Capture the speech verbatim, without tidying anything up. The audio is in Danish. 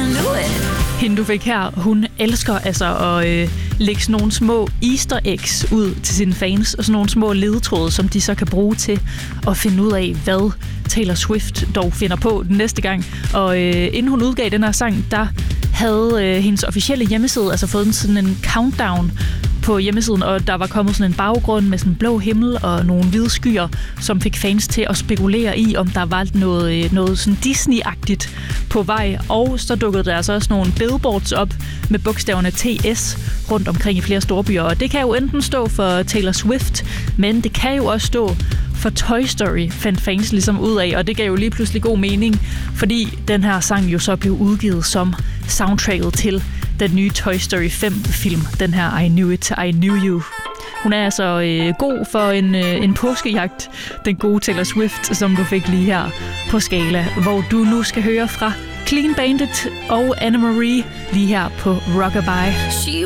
knew it. Hende, du fik her, hun elsker altså at øh, lægge sådan nogle små easter eggs ud til sine fans, og sådan nogle små ledetråde, som de så kan bruge til at finde ud af, hvad Taylor Swift dog finder på den næste gang. Og øh, inden hun udgav den her sang, der havde øh, hendes officielle hjemmeside altså fået sådan en countdown på hjemmesiden, og der var kommet sådan en baggrund med sådan en blå himmel og nogle hvide skyer, som fik fans til at spekulere i, om der var noget, noget sådan Disney-agtigt på vej. Og så dukkede der altså også nogle billboards op med bogstaverne T S rundt omkring i flere storbyer. Og det kan jo enten stå for Taylor Swift, men det kan jo også stå for Toy Story, fandt fans ligesom ud af, og det gav jo lige pludselig god mening, fordi den her sang jo så blev udgivet som soundtracket til den nye Toy Story fem-film, den her I Knew It, I Knew You. Hun er altså øh, god for en, øh, en påskejagt, den gode Taylor Swift, som du fik lige her på Skala, hvor du nu skal høre fra Clean Bandit og Anna Marie lige her på Rockabye.